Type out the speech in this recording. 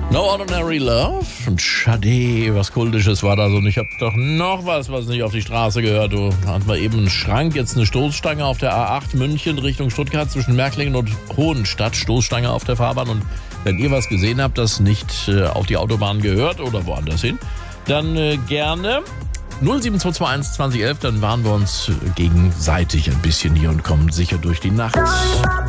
No Ordinary Love und Sade, was Kultisches war das. Und ich habe doch noch was nicht auf die Straße gehört. Du hatten wir eben einen Schrank, jetzt eine Stoßstange auf der A8 München Richtung Stuttgart zwischen Märklingen und Hohenstadt. Stoßstange auf der Fahrbahn. Und wenn ihr was gesehen habt, das nicht auf die Autobahn gehört oder woanders hin, dann gerne 07221 2011, dann waren wir uns gegenseitig ein bisschen hier und kommen sicher durch die Nacht.